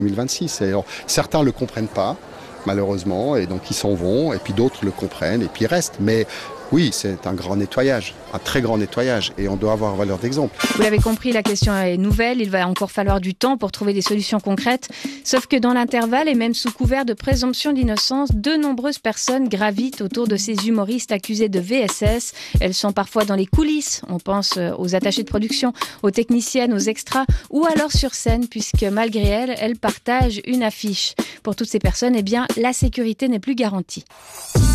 2026. Et alors, certains ne le comprennent pas, malheureusement, et donc ils s'en vont, et puis d'autres le comprennent, et puis ils restent. Mais oui, c'est un grand nettoyage, un très grand nettoyage, et on doit avoir valeur d'exemple. Vous l'avez compris, la question est nouvelle, il va encore falloir du temps pour trouver des solutions concrètes. Sauf que dans l'intervalle, et même sous couvert de présomption d'innocence, de nombreuses personnes gravitent autour de ces humoristes accusés de VSS. Elles sont parfois dans les coulisses, on pense aux attachés de production, aux techniciennes, aux extras, ou alors sur scène, puisque malgré elles partagent une affiche. Pour toutes ces personnes, eh bien, la sécurité n'est plus garantie.